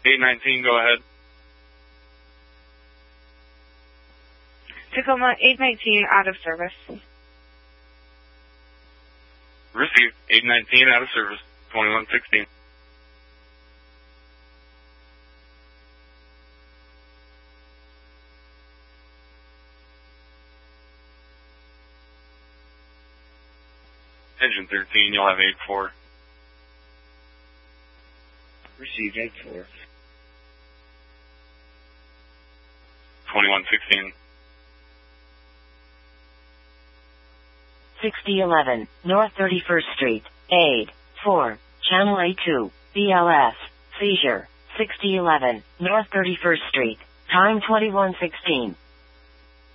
819, go ahead. Tacoma 819 out of service. Received. 819 out of service. 2116. Engine 13, you'll have 8-4. Received 8-4. 2116. 6011, North 31st Street, Aid, 4, Channel A2, BLS, seizure, 6011, North 31st Street, time 2116.